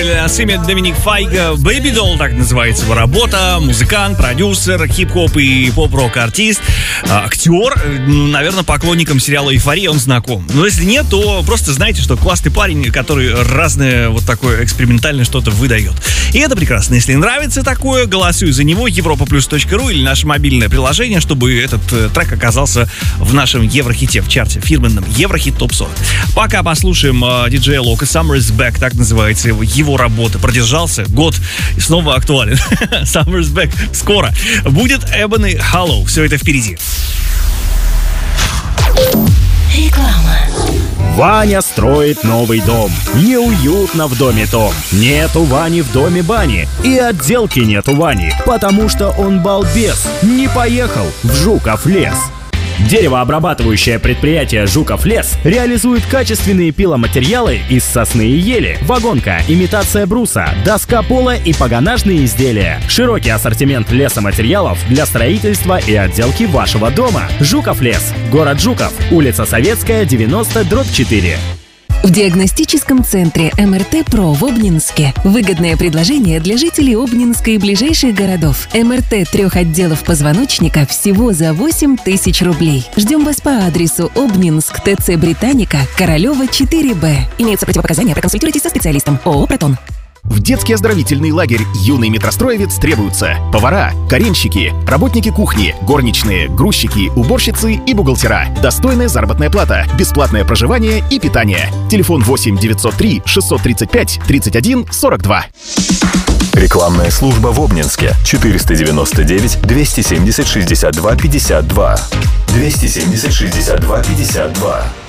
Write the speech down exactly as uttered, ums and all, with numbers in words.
исполнитель с именем Доминик Файга. Baby Doll, так называется его работа. Музыкант, продюсер, хип-хоп и поп-рок артист, актер. Наверное, поклонникам сериала «Эйфория» он знаком. Но если нет, то просто знайте, что классный парень, который разное вот такое экспериментальное что-то выдает. И это прекрасно. Если нравится такое, голосуй за него. европа плюс точка ру или наше мобильное приложение, чтобы этот трек оказался в нашем Еврохите, в чарте фирменном Еврохит топ сорок. Пока послушаем э, диджея Лока. Summer is Back, так называется его, его работа. Продержался год и снова актуален. Summer is Back. Скоро будет Ebony Hollow. Все это впереди. Реклама. Ваня строит новый дом. Неуютно в доме том. Нет у Вани в доме бани. И отделки нет у Вани, потому что он балбес. Не поехал в Жуков лес. Деревообрабатывающее предприятие «Жуков лес» реализует качественные пиломатериалы из сосны и ели, вагонка, имитация бруса, доска пола и погонажные изделия. Широкий ассортимент лесоматериалов для строительства и отделки вашего дома. «Жуков лес», город Жуков, улица Советская, девяносто, дробь четыре. В диагностическом центре эм эр тэ про в Обнинске. Выгодное предложение для жителей Обнинска и ближайших городов. эм эр тэ трех отделов позвоночника всего за восемь тысяч рублей. Ждем вас по адресу Обнинск, ТЦ Британика, Королева, четыре бэ. Имеются противопоказания, проконсультируйтесь со специалистом. ООО «Протон». В детский оздоровительный лагерь «Юный метростроевец» требуются повара, каренщики, работники кухни, горничные, грузчики, уборщицы и бухгалтера. Достойная заработная плата, бесплатное проживание и питание. Телефон восемь девятьсот три шестьсот тридцать пять тридцать один сорок два. Рекламная служба в Обнинске. четыреста девяносто девять двести семьдесят шестьдесят два пятьдесят два. двести семьдесят шестьдесят два пятьдесят два.